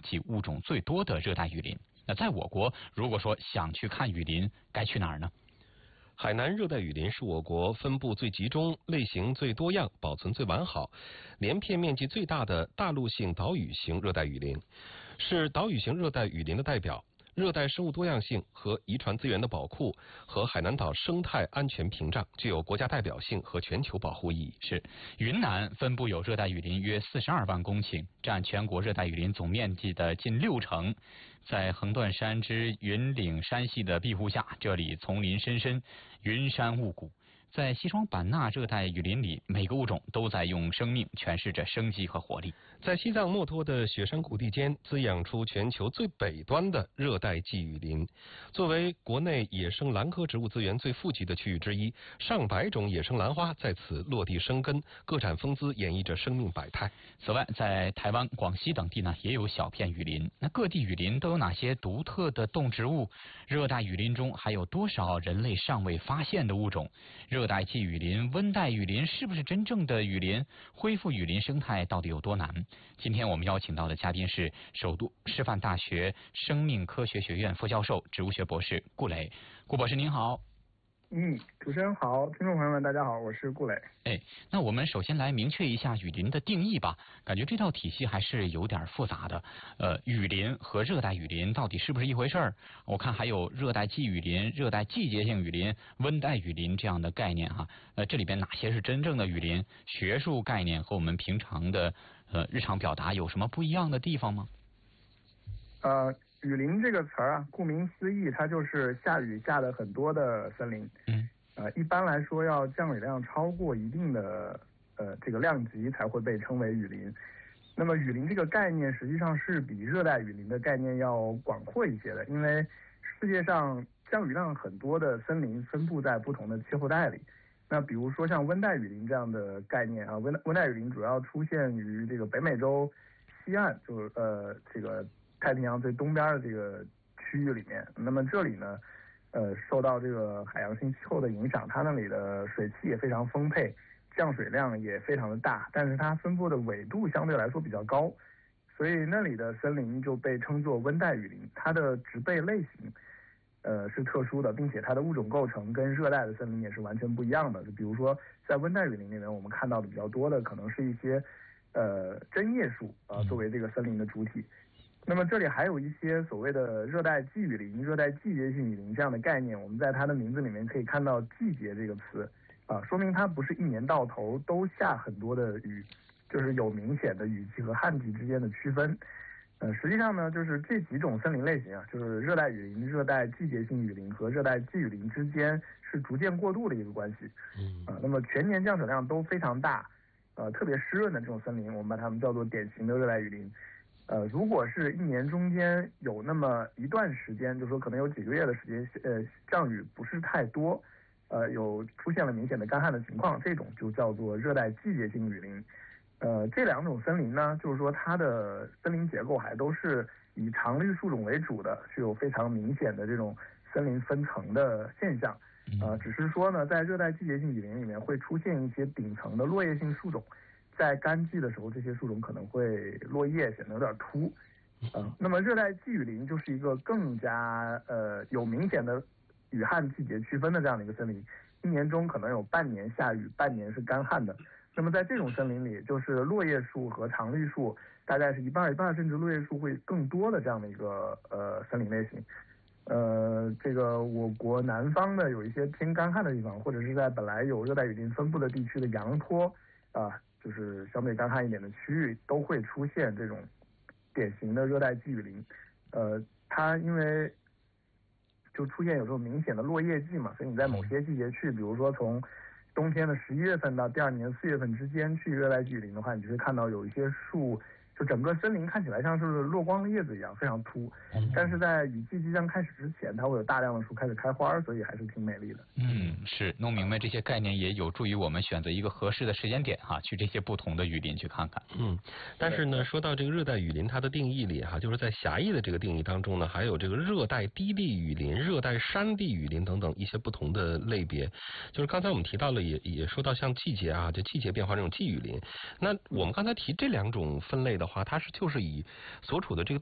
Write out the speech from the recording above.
及物种最多的热带雨林。那在我国，如果说想去看雨林，该去哪儿呢？ 海南热带雨林是我国分布最集中、类型最多样、保存最完好、连片面积最大的大陆性岛屿型热带雨林，是岛屿型热带雨林的代表。热带生物多样性和遗传资源的宝库和海南岛生态安全屏障，具有国家代表性和全球保护意义。 是，云南分布有热带雨林约42万公顷，占全国热带雨林总面积的近60%。在横断山之云岭山系的庇护下，这里丛林深深，云山雾谷。在西双版纳热带雨林里，每个物种都在用生命诠释着生机和活力。 在西藏墨脱的雪山谷地间，滋养出全球最北端的热带季雨林。作为国内野生兰科植物资源最富集的区域之一，上百种野生兰花在此落地生根，各展风姿，演绎着生命百态。 此外，在台湾、广西等地呢，也有小片雨林。那各地雨林都有哪些独特的动植物？热带雨林中还有多少人类尚未发现的物种？热带季雨林、温带雨林是不是真正的雨林？恢复雨林生态到底有多难？今天我们邀请到的嘉宾是首都师范大学生命科学学院副教授、植物学博士顾磊。顾博士您好。 主持人好，听众朋友们大家好，我是顾磊。 那我们首先来明确一下雨林的定义吧。感觉这套体系还是有点复杂的。雨林和热带雨林到底是不是一回事儿？我看还有热带季雨林、热带季节性雨林、温带雨林这样的概念哈。这里边哪些是真正的雨林？学术概念和我们平常的日常表达有什么不一样的地方吗？ 雨林这个词儿啊，顾名思义，它就是下雨下的很多的森林。一般来说，要降雨量超过一定的这个量级才会被称为雨林。那么雨林这个概念实际上是比热带雨林的概念要广阔一些的，因为世界上降雨量很多的森林分布在不同的气候带里。那比如说像温带雨林这样的概念啊，温带雨林主要出现于这个北美洲西岸，就是这个太平洋最东边的这个区域里面。那么这里呢，受到这个海洋性气候的影响，它那里的水汽也非常丰沛，降水量也非常的大，但是它分布的纬度相对来说比较高，所以那里的森林就被称作温带雨林。它的植被类型是特殊的，并且它的物种构成跟热带的森林也是完全不一样的。就比如说在温带雨林里面，我们看到的比较多的可能是一些针叶树作为这个森林的主体。那么这里还有一些所谓的热带季雨林、热带季节性雨林这样的概念，我们在它的名字里面可以看到季节这个词说明它不是一年到头都下很多的雨，就是有明显的雨季和旱季之间的区分。实际上呢，就是这几种森林类型啊，就是热带雨林、热带季节性雨林和热带季雨林之间是逐渐过渡的一个关系。那么全年降水量都非常大，特别湿润的这种森林，我们把它们叫做典型的热带雨林。如果是一年中间有那么一段时间，就是说可能有几个月的时间，降雨不是太多，有出现了明显的干旱的情况，这种就叫做热带季节性雨林。这两种森林呢，就是说它的森林结构还都是以常绿树种为主的，是有非常明显的这种森林分层的现象。只是说呢，在热带季节性雨林里面会出现一些顶层的落叶性树种。在干季的时候，这些树种可能会落叶，显得有点秃。那么热带季雨林就是一个更加有明显的雨旱季节区分的这样的一个森林，一年中可能有半年下雨，半年是干旱的。那么在这种森林里，就是落叶树和常绿树大概是一半一半，甚至落叶树会更多的这样的一个森林类型。这个我国南方的有一些偏干旱的地方，或者是在本来有热带雨林分布的地区的阳坡就是相对干旱一点的区域，都会出现这种典型的热带季雨林。它因为就出现有这种明显的落叶季嘛，所以你在某些季节去，比如说从冬天的11月份到第二年4月份之间去热带季雨林的话，你就会看到有一些树，就整个森林看起来像是落光的叶子一样，非常秃。但是在雨季即将开始之前，它会有大量的树开始开花，所以还是挺美丽的。 是弄明白这些概念，也有助于我们选择一个合适的时间点去这些不同的雨林去看看。 但是呢，说到这个热带雨林，它的定义里就是在狭义的这个定义当中呢，还有这个热带低地雨林、热带山地雨林等等一些不同的类别。就是刚才我们提到了，也说到像季节就季节变化这种季雨林。那我们刚才提这两种分类的话，它就是以所处的这个